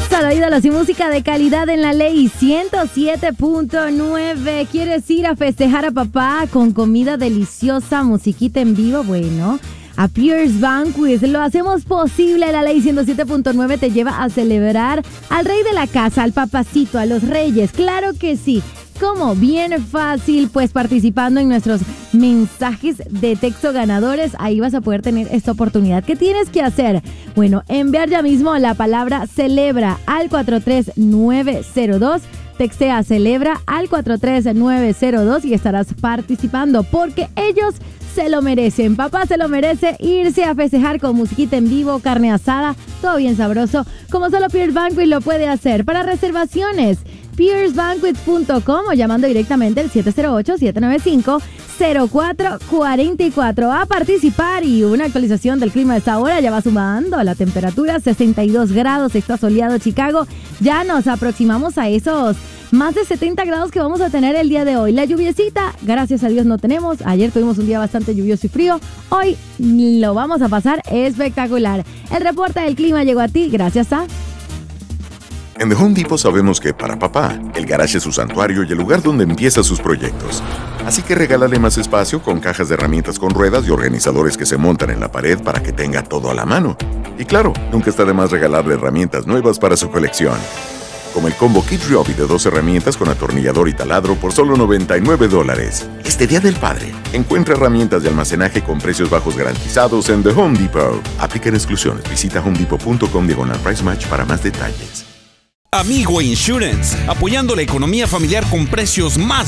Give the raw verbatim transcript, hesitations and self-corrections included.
Solo ídolos y música de calidad en la ley ciento siete punto nueve. ¿Quieres ir a festejar a papá con comida deliciosa, musiquita en vivo? Bueno, a Pierce Banquet lo hacemos posible. La ley ciento siete punto nueve te lleva a celebrar al rey de la casa, al papacito, a los reyes. Claro que sí. ¿Cómo? Bien fácil, pues participando en nuestros mensajes de texto ganadores, ahí vas a poder tener esta oportunidad. ¿Qué tienes que hacer? Bueno, enviar ya mismo la palabra celebra al cuatro tres nueve cero dos, textea celebra al cuatro tres nueve cero dos y estarás participando porque ellos se lo merecen. Papá se lo merece irse a festejar con musiquita en vivo, carne asada, todo bien sabroso, como solo Pierce Banquet lo puede hacer. Para reservaciones, pierce banquet punto com o llamando directamente al siete cero ocho, siete nueve cinco, cero cuatro cuatro cuatro. A participar. Y una actualización del clima de esta hora, ya va sumando la temperatura, sesenta y dos grados, está soleado Chicago, ya nos aproximamos a esos más de setenta grados que vamos a tener el día de hoy. La lluviecita, gracias a Dios no tenemos. Ayer tuvimos un día bastante lluvioso y frío. Hoy lo vamos a pasar espectacular. El reporte del clima llegó a ti gracias a... En The Home Depot sabemos que para papá, el garage es su santuario y el lugar donde empieza sus proyectos. Así que regálale más espacio con cajas de herramientas con ruedas y organizadores que se montan en la pared para que tenga todo a la mano. Y claro, nunca está de más regalarle herramientas nuevas para su colección. Como el combo Kid Ryobi de dos herramientas con atornillador y taladro por solo noventa y nueve dólares. Este Día del Padre, encuentra herramientas de almacenaje con precios bajos garantizados en The Home Depot. Aplican exclusiones. Visita homedepot punto com diagonal price match para más detalles. Amigo Insurance, apoyando la economía familiar con precios más